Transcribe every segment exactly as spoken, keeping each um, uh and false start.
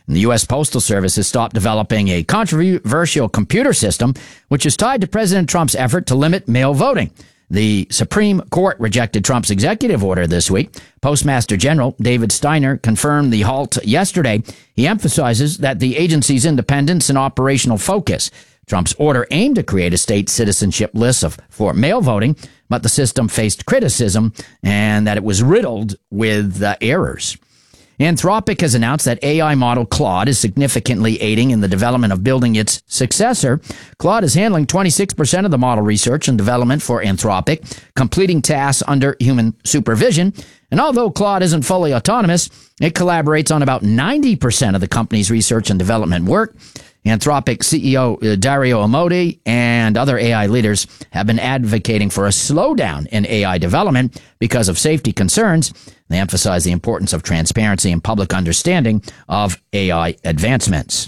And the U S Postal Service has stopped developing a controversial computer system, which is tied to President Trump's effort to limit mail voting. The Supreme Court rejected Trump's executive order this week. Postmaster General David Steiner confirmed the halt yesterday. He emphasizes that the agency's independence and operational focus. Trump's order aimed to create a state citizenship list of, for mail voting, but the system faced criticism and that it was riddled with uh, errors. Anthropic has announced that A I model Claude is significantly aiding in the development of building its successor. Claude is handling twenty-six percent of the model research and development for Anthropic, completing tasks under human supervision. And although Claude isn't fully autonomous, it collaborates on about ninety percent of the company's research and development work. Anthropic C E O Dario Amodei and other A I leaders have been advocating for a slowdown in A I development because of safety concerns. They emphasize the importance of transparency and public understanding of A I advancements.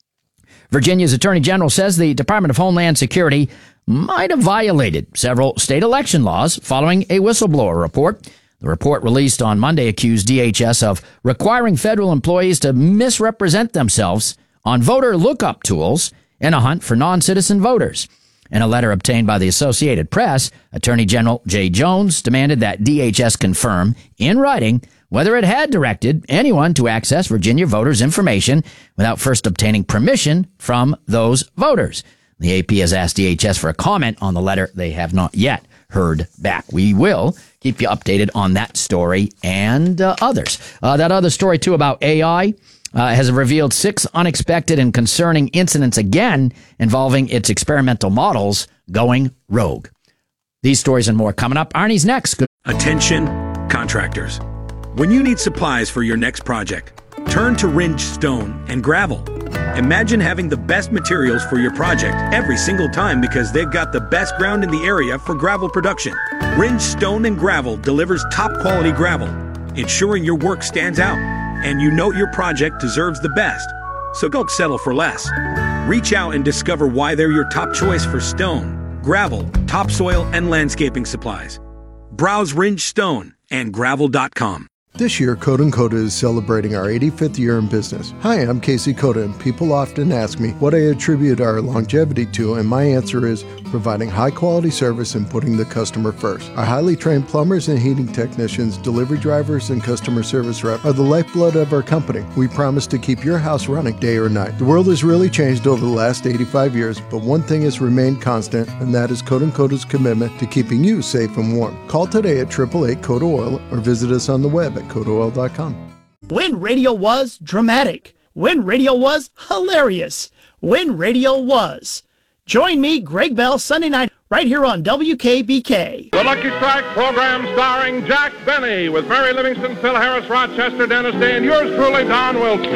Virginia's Attorney General says the Department of Homeland Security might have violated several state election laws following a whistleblower report. The report released on Monday accused D H S of requiring federal employees to misrepresent themselves on voter lookup tools in a hunt for non-citizen voters. In a letter obtained by the Associated Press, Attorney General Jay Jones demanded that D H S confirm in writing whether it had directed anyone to access Virginia voters' information without first obtaining permission from those voters. The A P has asked D H S for a comment on the letter. They have not yet heard back. We will keep you updated on that story and uh, others. Uh, that other story, too, about A I uh, has revealed six unexpected and concerning incidents again involving its experimental models going rogue. These stories and more coming up. Arnie's next. Good- Attention, contractors. When you need supplies for your next project, turn to Ringe Stone and Gravel. Imagine having the best materials for your project every single time because they've got the best ground in the area for gravel production. Ringe Stone and Gravel delivers top quality gravel, ensuring your work stands out and you know your project deserves the best. So don't settle for less. Reach out and discover why they're your top choice for stone, gravel, topsoil, and landscaping supplies. Browse Ringe Stone and Gravel dot com. This year, Coda and Coda is celebrating our eighty-fifth year in business. Hi, I'm Casey Coda, and people often ask me what I attribute our longevity to, and my answer is providing high-quality service and putting the customer first. Our highly trained plumbers and heating technicians, delivery drivers, and customer service reps are the lifeblood of our company. We promise to keep your house running day or night. The world has really changed over the last eighty-five years, but one thing has remained constant, and that is Coda and Coda's commitment to keeping you safe and warm. Call today at eight eight eight, CODA oil or visit us on the web at coda oil dot com. When radio was dramatic. When radio was hilarious. When radio was. Join me, Greg Bell, Sunday night, right here on W K B K. The Lucky Strike program starring Jack Benny with Mary Livingston, Phil Harris, Rochester, Dennis Day, and yours truly, Don Wilson.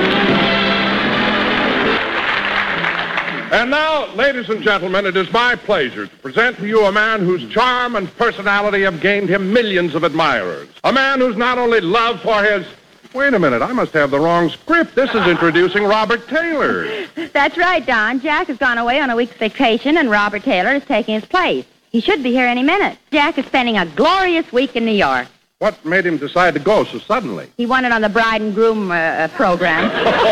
And now, ladies and gentlemen, it is my pleasure to present to you a man whose charm and personality have gained him millions of admirers. A man who's not only loved for his... Wait a minute, I must have the wrong script. This is introducing Robert Taylor. That's right, Don. Jack has gone away on a week's vacation, and Robert Taylor is taking his place. He should be here any minute. Jack is spending a glorious week in New York. What made him decide to go so suddenly? He won it on the bride and groom uh, program.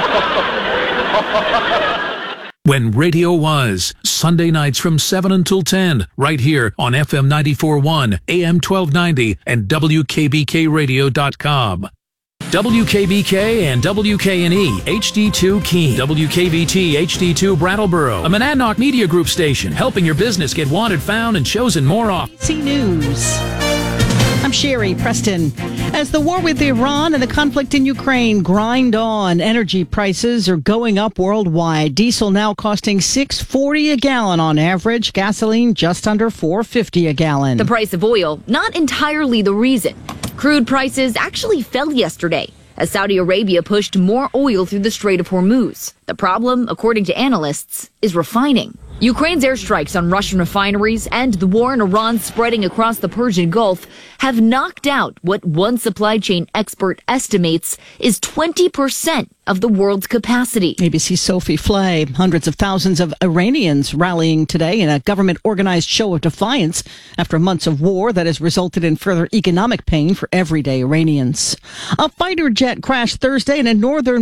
When radio was, Sunday nights from seven until ten, right here on F M ninety-four point one, A M twelve ninety, and W K B K radio dot com. W K B K and W K N E H D two Keene, W K V T H D two Brattleboro, a Monadnock Media Group station, helping your business get wanted, found, and chosen more often. C News. I'm Sherry Preston. As the war with Iran and the conflict in Ukraine grind on, energy prices are going up worldwide. Diesel now costing six forty a gallon on average. Gasoline just under four fifty a gallon. The price of oil, not entirely the reason. Crude prices actually fell yesterday as Saudi Arabia pushed more oil through the Strait of Hormuz. The problem, according to analysts, is refining. Ukraine's airstrikes on Russian refineries and the war in Iran spreading across the Persian Gulf have knocked out what one supply chain expert estimates is twenty percent of the world's capacity. A B C's Sophie Flay. Hundreds of thousands of Iranians rallying today in a government-organized show of defiance after months of war that has resulted in further economic pain for everyday Iranians. A fighter jet crashed Thursday in a northern